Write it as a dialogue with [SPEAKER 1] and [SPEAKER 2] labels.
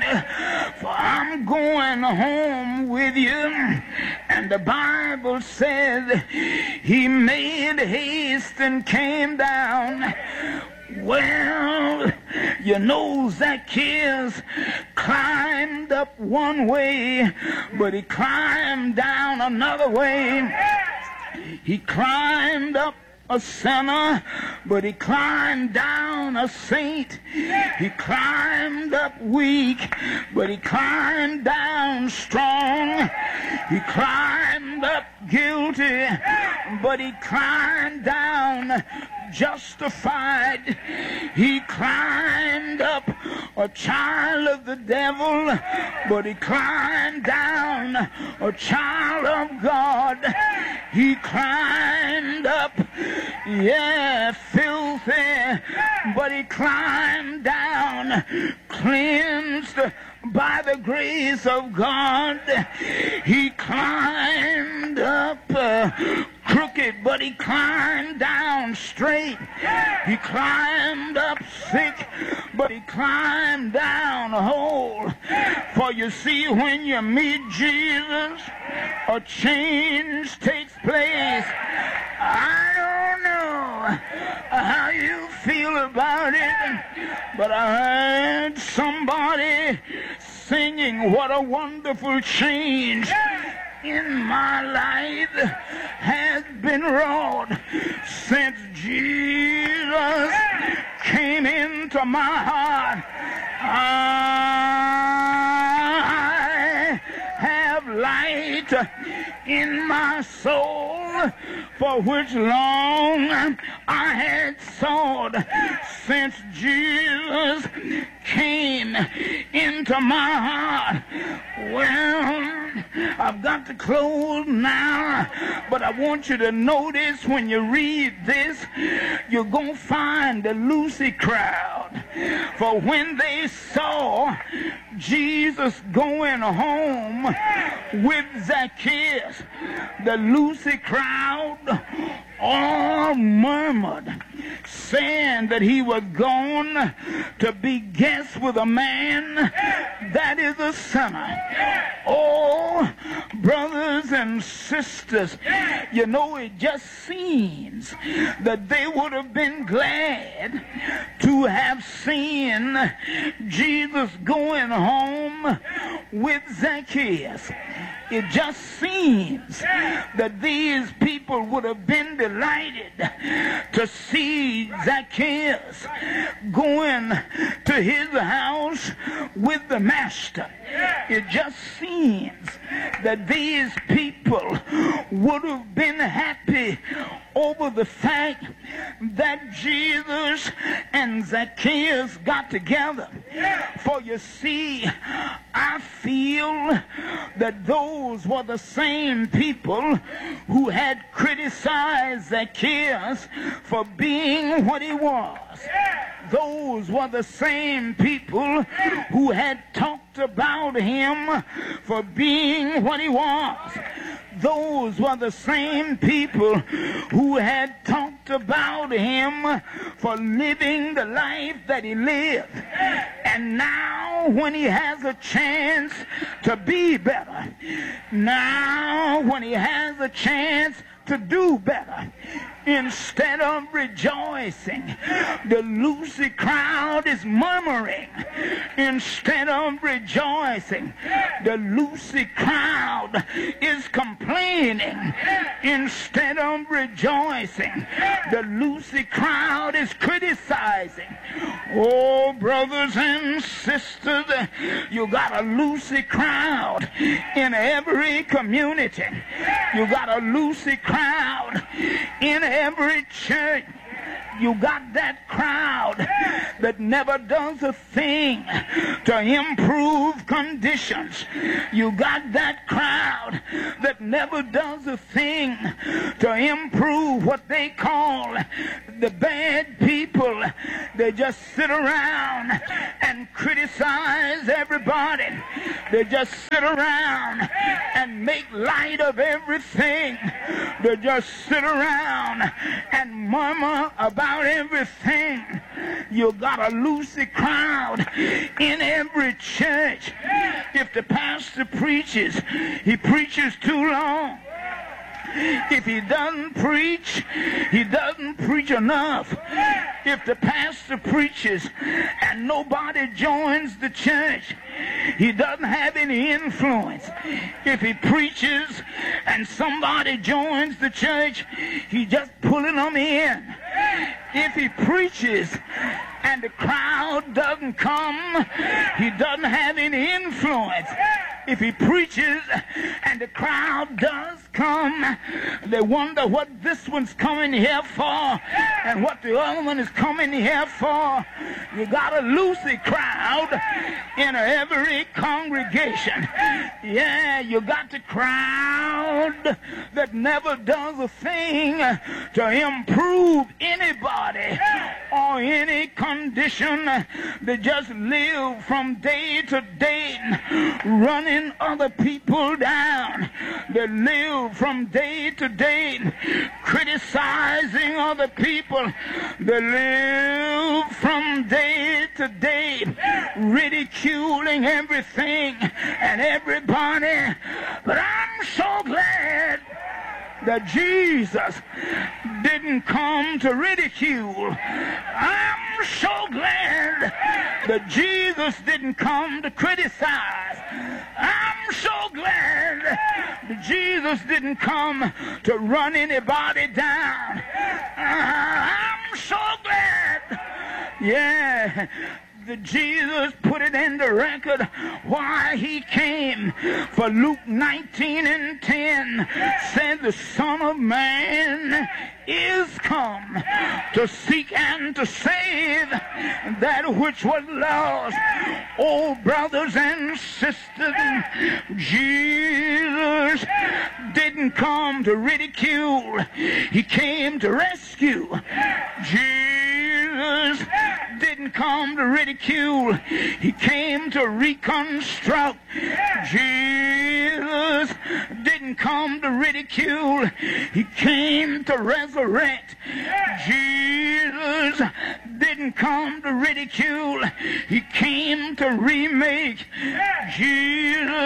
[SPEAKER 1] for I'm going home with you. And the Bible says he made haste and came down. Well, you know, Zacchaeus climbed up one way, but he climbed down another way. He climbed up a sinner, but he climbed down a saint. He climbed up weak, but he climbed down strong. He climbed up guilty, but he climbed down justified. He climbed up a child of the devil, but he climbed down a child of God. He climbed up, yeah, filthy, but he climbed down cleansed by the grace of God. He climbed up crooked, but he climbed down straight. He climbed up sick, but he climbed down whole. For you see, when you meet Jesus, a change takes place. I don't know how you feel about it, but I heard somebody singing, what a wonderful change in my life has been wrought since Jesus came into my heart. I have light in my soul, for which long I had sought, since Jesus came into my heart. Well, I've got to close now, but I want you to notice when you read this, you're going to find the Lucy crowd. For when they saw Jesus going home with Zacchaeus, the Lucy crowd all murmured, saying that he was gone to be guest with a man that is a sinner. Oh, brothers and sisters, you know, it just seems that they would have been glad to have seen Jesus going home with Zacchaeus. It just seems that these people would have been delighted to see Zacchaeus going to his house with the master. It just seems that these people would have been happy over the fact that Jesus and Zacchaeus got together. For you see, I feel that those were the same people who had criticized Zacchaeus for being what he was. Those were the same people who had talked about him for being what he was. Those were the same people who had talked about him for living the life that he lived. And now when he has a chance to be better, now when he has a chance to do better, instead of rejoicing, the Lucy crowd is murmuring. Instead of rejoicing, the Lucy crowd is complaining. Instead of rejoicing, the Lucy crowd is criticizing. Oh, brothers and sisters, you got a Lucy crowd in every community. You got a Lucy crowd in every church. You got that crowd that never does a thing to improve conditions. You got that crowd that never does a thing to improve what they call the bad people. They just sit around and criticize everybody. They just sit around and make light of everything. They just sit around and murmur about about everything. You got a loosey crowd in every church. If the pastor preaches, he preaches too long. If he doesn't preach enough. If the pastor preaches and nobody joins the church, he doesn't have any influence. If he preaches and somebody joins the church, he's just pulling them in. If he preaches and the crowd doesn't come, he doesn't have any influence. If he preaches and the crowd does come, they wonder what this one's coming here for and what the other one is coming here for. You got a loosey crowd in every congregation. Yeah, you got the crowd that never does a thing to improve anybody or any condition. They just live from day to day running other people down. They live from day to day criticizing other people. They live from day to day ridiculing everything and everybody. But I'm so glad that Jesus didn't come to ridicule. I'm so glad that Jesus didn't come to criticize. I'm so glad that Jesus didn't come to run anybody down. I'm so glad. Yeah. That Jesus put it in the record why he came. For Luke 19:10 said the Son of Man is come to seek and to save that which was lost. Oh, brothers and sisters, Jesus didn't come to ridicule. He came to rescue. Jesus didn't come to ridicule. He came to reconstruct. Jesus didn't come to ridicule. He came to resurrect. Jesus didn't come to ridicule. He came to remake. Jesus